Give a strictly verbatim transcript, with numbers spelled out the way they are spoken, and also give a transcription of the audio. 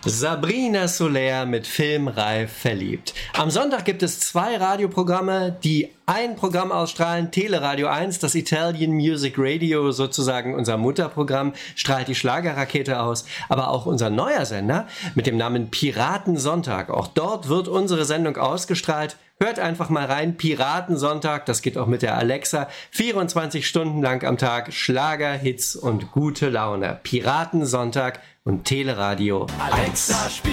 Sabrina Soler mit Filmreif verliebt. Am Sonntag gibt es zwei Radioprogramme, die ein Programm ausstrahlen. Teleradio eins, das Italian Music Radio, sozusagen unser Mutterprogramm, strahlt die Schlagerrakete aus. Aber auch unser neuer Sender mit dem Namen Piratensonntag. Auch dort wird unsere Sendung ausgestrahlt. Hört einfach mal rein, Piratensonntag, das geht auch mit der Alexa, vierundzwanzig Stunden lang am Tag, Schlager, Hits und gute Laune. Piratensonntag und Teleradio eins.